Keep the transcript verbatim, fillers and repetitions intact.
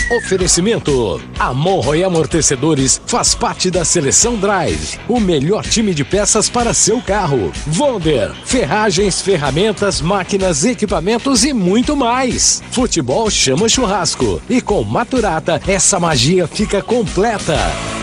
Oferecimento: Amorro e Amortecedores faz parte da Seleção Drive, o melhor time de peças para seu carro. Wonder, ferragens, ferramentas, máquinas, equipamentos e muito mais. Futebol chama churrasco e com Maturata essa magia fica completa.